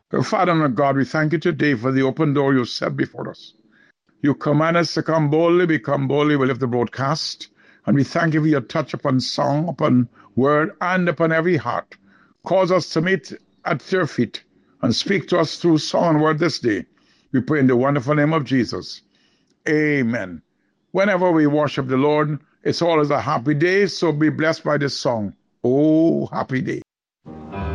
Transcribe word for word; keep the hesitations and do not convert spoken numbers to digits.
Our Father and our God, we thank you today for the open door you set before us. You command us to come boldly, we come boldly, we lift the broadcast, and we thank you for your touch upon song, upon word, and upon every heart. Cause us to meet at your feet and speak to us through song and word this day. We pray in the wonderful name of Jesus. Amen. Whenever we worship the Lord, it's always a happy day, so be blessed by this song. Oh, happy day.